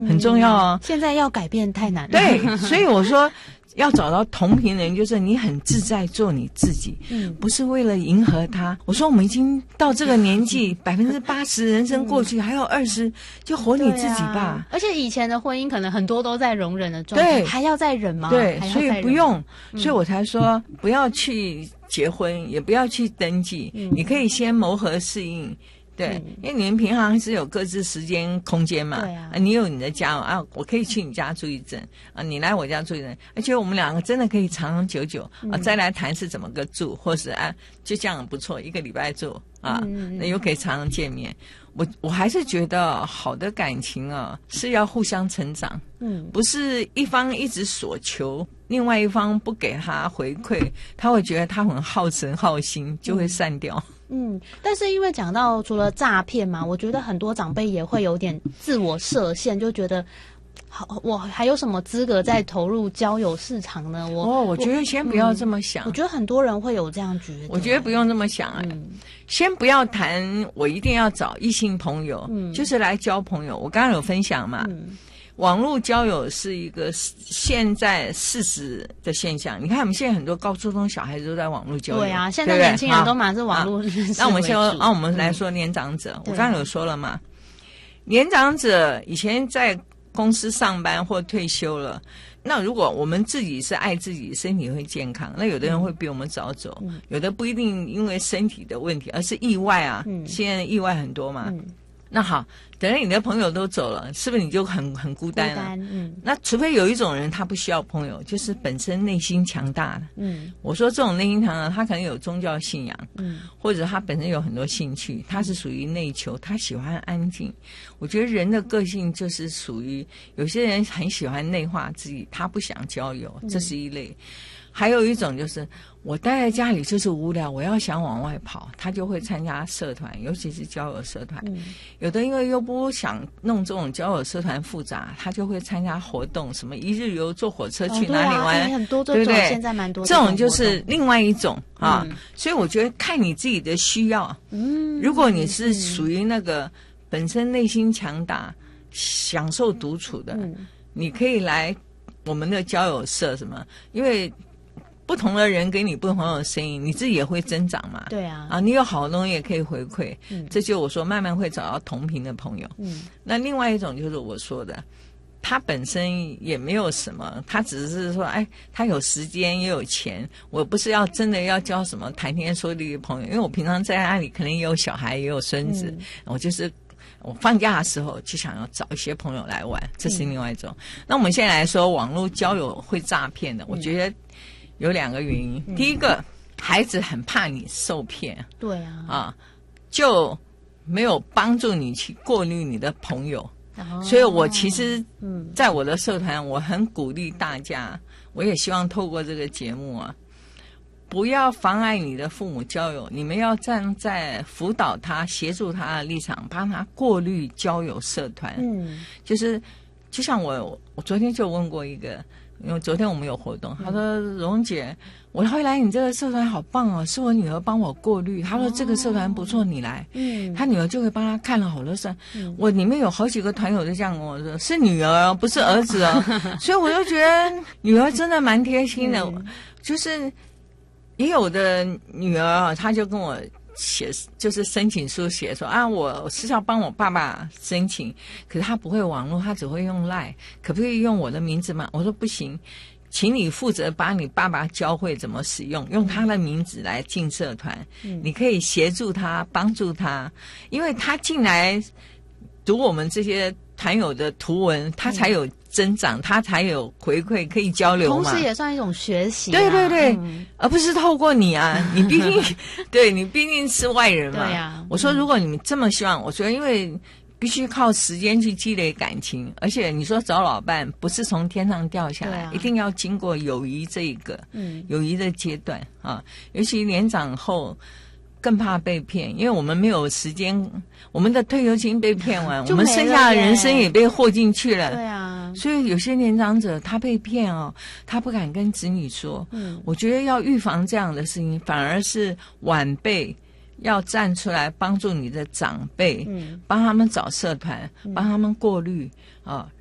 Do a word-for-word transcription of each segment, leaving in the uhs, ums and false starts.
很重要哦。 嗯、现在要改变太难了。 对，所以我说要找到同频人，就是你很自在做你自己，嗯，不是为了迎合他。我说我们已经到这个年纪，百分之八十人生过去，嗯、还有二十，就活你自己吧、啊。 而且以前的婚姻可能很多都在容忍的状态，对，还要再忍吗？ 对，所以不用， 嗯、 所以我才说不要去结婚，也不要去登记，嗯、你可以先谋合适应。对，嗯、因为你们平常是有各自时间空间嘛， 对啊， 啊你有你的家啊，我可以去你家住一阵啊，你来我家住一阵，而且我们两个真的可以长长久久、嗯、啊，再来谈是怎么个住，或是啊就这样不错，一个礼拜住啊，嗯、那又可以常常见面。我我还是觉得好的感情啊是要互相成长，嗯，不是一方一直所求，另外一方不给他回馈，他会觉得他很耗神耗心，就会散掉。嗯嗯，但是因为讲到除了诈骗嘛，我觉得很多长辈也会有点自我设限，就觉得好，我还有什么资格再投入交友市场呢？我哦，我觉得先不要这么想。 嗯、我觉得很多人会有这样觉得。 我觉得不用这么想哎、欸嗯，先不要谈我一定要找异性朋友，嗯，就是来交朋友。我刚刚有分享嘛。嗯，网络交友是一个现在事实的现象。你看，我们现在很多高初中小孩子都在网络交友。 对啊，现在年轻人都马是网络认识为主。 那我们先说，那、啊、我们来说年长者。嗯、我刚刚有说了嘛，年长者以前在公司上班或退休了，那如果我们自己是爱自己，身体会健康，那有的人会比我们早走，嗯、有的不一定因为身体的问题，而是意外啊。嗯、现在意外很多嘛。嗯，那好，等你的朋友都走了，是不是你就很很孤单了？孤单，嗯。那除非有一种人他不需要朋友，就是本身内心强大的。嗯。我说这种内心强大，他可能有宗教信仰，嗯，或者他本身有很多兴趣，他是属于内求，他喜欢安静。我觉得人的个性就是属于有些人很喜欢内化自己，他不想交友，这是一类。嗯，还有一种就是我待在家里就是无聊，我要想往外跑，他就会参加社团，尤其是交友社团。嗯、有的因为又不想弄这种交友社团复杂，他就会参加活动，什么一日游、坐火车去哪里玩， 哦对啊、很多这种，对不对？现在蛮多这种就是另外一种啊。嗯、所以我觉得看你自己的需要。嗯，如果你是属于那个本身内心强大、享受独处的，嗯、你可以来我们的交友社，什么？因为不同的人给你不同的声音，你自己也会增长嘛。 对啊， 啊，你有好的东西也可以回馈。嗯，这就我说慢慢会找到同频的朋友。嗯，那另外一种就是我说的，他本身也没有什么，他只是说，哎，他有时间也有钱，我不是要真的要交什么谈天说地的朋友，因为我平常在家里可能也有小孩也有孙子，嗯、我就是我放假的时候就想要找一些朋友来玩，这是另外一种。嗯、那我们现在来说网络交友会诈骗的，我觉得有两个原因。嗯、第一个，孩子很怕你受骗， 对啊， 啊，就没有帮助你去过滤你的朋友。哦、所以我其实在我的社团，我很鼓励大家，我也希望透过这个节目啊，不要妨碍你的父母交友，你们要站在辅导他、协助他的立场，帮他过滤交友社团。嗯，就是就像我，我昨天就问过一个，因为昨天我们有活动，他说：“蓉姐，我会来你这个社团好棒哦，是我女儿帮我过滤。他说这个社团不错，你来。嗯，他女儿就会帮他看了好多社。嗯、我里面有好几个团友就这样跟我说，是女儿不是儿子哦。所以我就觉得女儿真的蛮贴心的，嗯、就是也有的女儿啊，她就跟我写，就是申请书写说啊，我是要帮我爸爸申请，可是他不会网络，他只会用 LINE， 可不可以用我的名字吗？我说不行。请你负责把你爸爸教会怎么使用，用他的名字来进社团。嗯、你可以协助他，帮助他，因为他进来读我们这些团友的图文，他才有增长，嗯、他才有回馈，可以交流嘛。 同时也算一种学习、啊。 对对对，嗯、而不是透过你啊，你毕竟对你毕竟是外人嘛。 对啊， 我说如果你们这么希望，我说因为必须靠时间去积累感情，而且你说找老伴不是从天上掉下来，啊、一定要经过友谊这一个，嗯，友谊的阶段啊。尤其年长后更怕被骗，因为我们没有时间，我们的退休金被骗完，我们剩下的人生也被豁进去了。 对啊， 所以有些年长者他被骗哦，他不敢跟子女说。嗯，我觉得要预防这样的事情，反而是晚辈要站出来帮助你的长辈，嗯，帮他们找社团，帮他们过滤啊，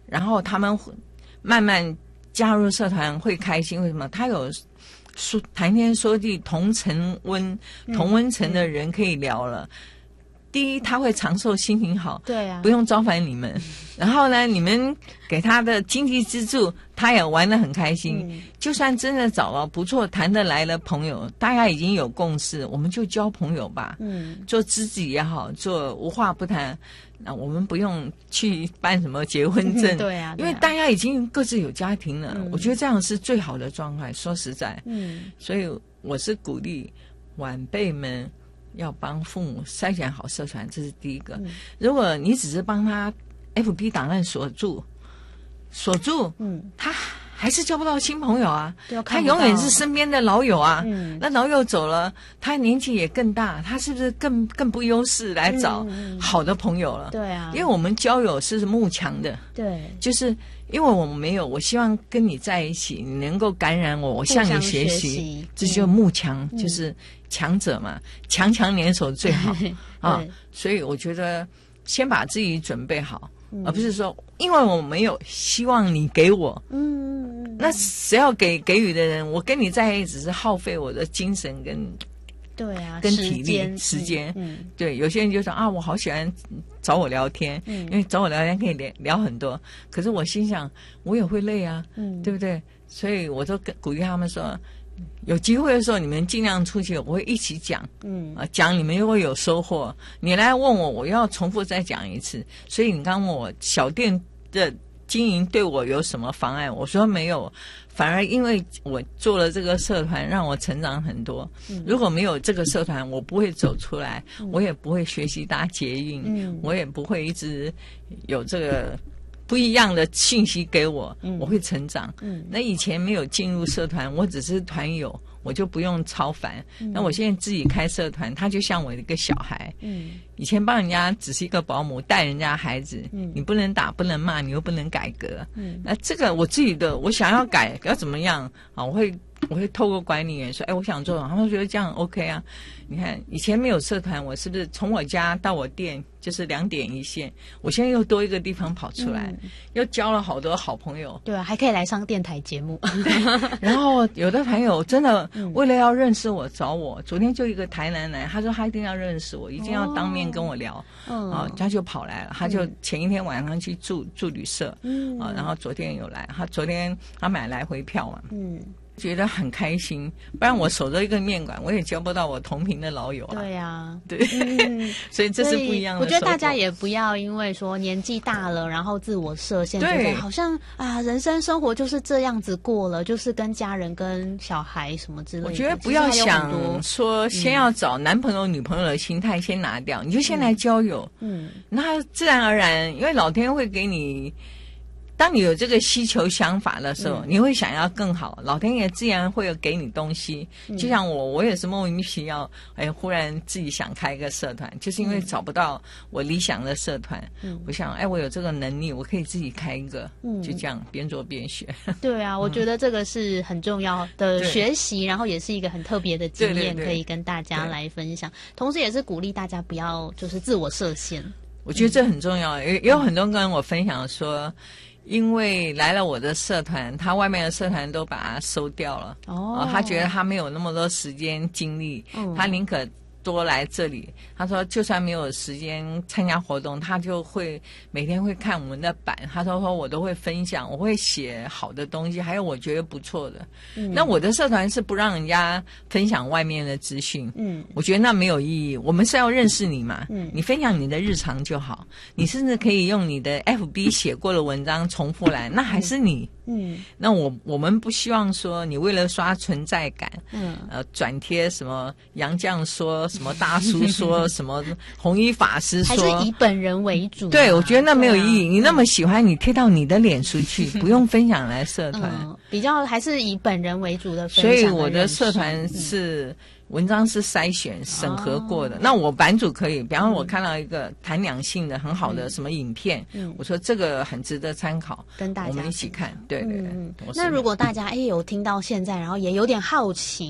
然后他们慢慢加入社团会开心，为什么？他有说谈天说地，同层温、同温层的人可以聊了。嗯嗯第一，他会长寿，心情好， 对啊， 不用招烦你们。然后呢，你们给他的经济支柱，他也玩得很开心。嗯、就算真的找了不错、谈得来的朋友，大家已经有共识，我们就交朋友吧。嗯，做知己也好，做无话不谈。那我们不用去办什么结婚证， 对啊， 因为大家已经各自有家庭了。嗯、我觉得这样是最好的状态。说实在，嗯，所以我是鼓励晚辈们。要帮父母筛选好社团，这是第一个。嗯、如果你只是帮他 F B 档案锁住，锁住，嗯，他还是交不到新朋友啊。他永远是身边的老友啊。嗯、那老友走了，他年纪也更大，他是不是更更不优势来找好的朋友了？ 嗯、对啊， 因为我们交友是慕强的， 对， 就是因为我们没有，我希望跟你在一起，你能够感染我，我向你学习，这就慕强，嗯、就是强者嘛，强强联手最好啊。所以我觉得先把自己准备好，嗯、而不是说因为我没有，希望你给我。嗯，那谁要给给予的人，我跟你在一起只是耗费我的精神跟。 对啊， 跟体力时间，嗯，对，有些人就说啊，我好喜欢找我聊天，嗯，因为找我聊天可以聊聊很多。可是我心想，我也会累啊，嗯，对不对？所以我都鼓励他们说，有机会的时候你们尽量出去，我会一起讲，嗯，啊，讲你们又会有收获。你来问我，我要重复再讲一次。所以你刚问我小店的经营对我有什么妨碍？我说没有。反而因为我做了这个社团，让我成长很多。嗯、如果没有这个社团，我不会走出来，嗯、我也不会学习搭捷运，嗯、我也不会一直有这个不一样的信息给我，嗯、我会成长。嗯、那以前没有进入社团，我只是团友，我就不用超凡。嗯、那我现在自己开社团，他就像我的一个小孩。嗯、以前帮人家只是一个保姆，带人家孩子，嗯、你不能打，不能骂，你又不能改革。嗯、那这个我自己的，我想要改，要怎么样啊？我会我会透过管理员说，哎，我想做，他们觉得这样 OK 啊。你看以前没有社团，我是不是从我家到我店就是两点一线？我现在又多一个地方跑出来，嗯、又交了好多好朋友。 对啊，还可以来上电台节目。 然后有的朋友真的为了要认识我找我，昨天就一个台南来，他说他一定要认识我，一定要当面跟我聊。哦、啊，他就跑来了，他就前一天晚上去住住旅社，嗯、啊，然后昨天有来，他昨天他买来回票嘛。嗯。觉得很开心，不然我守着一个面馆，我也交不到我同频的老友啊。 对呀， 对，嗯、所以这是不一样的。 我觉得大家也不要因为说年纪大了，然后自我设限，觉得好像啊，人生生活就是这样子过了，就是跟家人、跟小孩什么之类的。 我觉得不要想说先要找男朋友、女朋友的心态先拿掉，嗯、你就先来交友。嗯，那自然而然，因为老天会给你。当你有这个需求想法的时候，嗯、你会想要更好，老天爷自然会有给你东西。嗯、就像我，我也是莫名其妙，哎，忽然自己想开一个社团，就是因为找不到我理想的社团。嗯、我想，哎，我有这个能力，我可以自己开一个，嗯、就这样边做边学。 对啊，我觉得这个是很重要的学习，然后也是一个很特别的经验，可以跟大家来分享。同时，也是鼓励大家不要就是自我设限。 我觉得这很重要，也、嗯、也有很多人跟我分享说。因为来了我的社团，他外面的社团都把它收掉了。哦、呃，他觉得他没有那么多时间精力，嗯、他宁可多来这里。他说，就算没有时间参加活动，他就会每天会看我们的版。他说说我都会分享，我会写好的东西，还有我觉得不错的。嗯、那我的社团是不让人家分享外面的资讯。嗯，我觉得那没有意义。我们是要认识你嘛。嗯，你分享你的日常就好。你甚至可以用你的 F B 写过的文章重复来，那还是你。嗯，那我我们不希望说你为了刷存在感，嗯，呃，转贴什么杨绛说什么大叔说什么弘一法师说， 还是以本人为主、啊。 对，我觉得那没有意义。啊、你那么喜欢，你贴到你的脸书去，不用分享来社团。 嗯、比较还是以本人为主的分享的。 所以我的社团是。嗯文章是筛选审核过的，哦、那我版主可以，比方说我看到一个谈两性的很好的什么影片，嗯、我说这个很值得参考， 跟大家我们一起看，对对对。 嗯、那如果大家哎有听到现在，然后也有点好奇。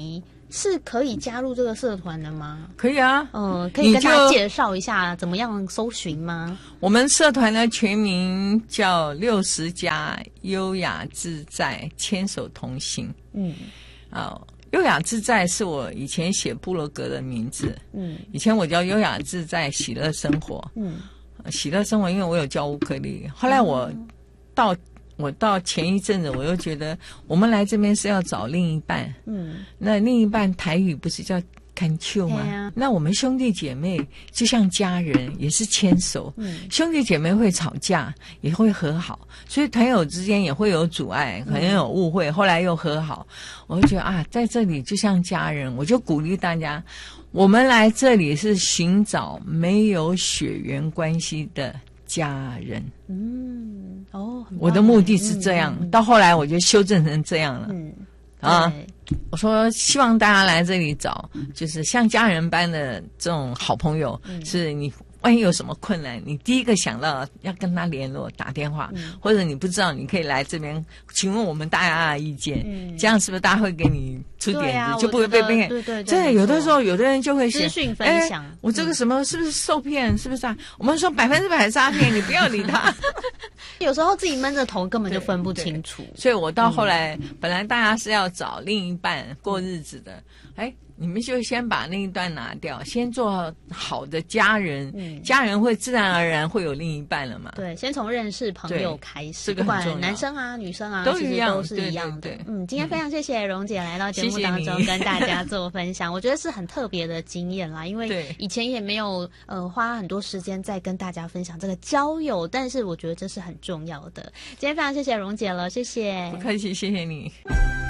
是可以加入这个社团的吗？ 可以啊， 嗯、呃，可以跟大家介绍一下怎么样搜寻吗？ 我们社团的全名叫六十加优雅自在牵手同行。嗯，啊、呃，优雅自在是我以前写部落格的名字。嗯，以前我叫优雅自在喜乐生活。嗯，喜乐生活，因为我有教乌克丽，后来我到。我到前一阵子，我又觉得我们来这边是要找另一半。嗯，那另一半台语不是叫看秋吗？啊、那我们兄弟姐妹就像家人，也是牵手。嗯，兄弟姐妹会吵架，也会和好，所以团友之间也会有阻碍，可能有误会，后来又和好。我就觉得啊，在这里就像家人，我就鼓励大家，我们来这里是寻找没有血缘关系的家人。嗯，哦，我的目的是这样，嗯、到后来我就修正成这样了。嗯，啊，我说希望大家来这里找，就是像家人般的这种好朋友，嗯、是你万一有什么困难，你第一个想到要跟他联络，打电话，嗯、或者你不知道，你可以来这边，请问我们大家的意见，嗯、这样是不是大家会给你出点子，啊、就不会被骗？对对对，真的有的时候，有的人就会写资讯分享， 哎，我这个什么是不是受骗？是不是啊？我们说百分之百诈骗，你不要理他。 有时候自己闷着头根本就分不清楚， 所以我到后来，嗯、本来大家是要找另一半过日子的，哎。你们就先把那一段拿掉，先做好的家人，嗯、家人会自然而然会有另一半了嘛？ 对，先从认识朋友开始， 这个很重要， 不管男生啊、女生啊， 都一样， 都是一样的。 对对对嗯，今天非常谢谢蓉姐来到节目当中跟大家做分享，我觉得是很特别的经验啦，因为以前也没有呃花很多时间在跟大家分享这个交友，但是我觉得这是很重要的。今天非常谢谢蓉姐了，谢谢， 不客气，谢谢你。